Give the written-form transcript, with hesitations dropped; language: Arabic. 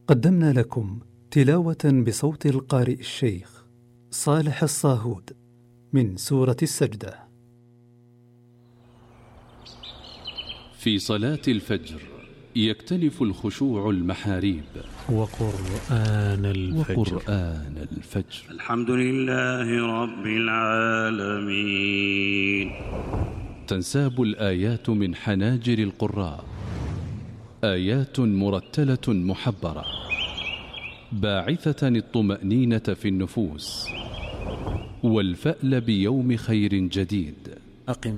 قدمنا لكم تلاوة بصوت القارئ الشيخ صالح الصاهود من سورة السجدة. في صلاة الفجر يختلف الخشوع المحاريب. وقرآن الفجر. الحمد لله رب العالمين. تنساب الآيات من حناجر القراء، آيات مرتلة محبرة باعثة الطمأنينة في النفوس والفأل بيوم خير جديد. أقم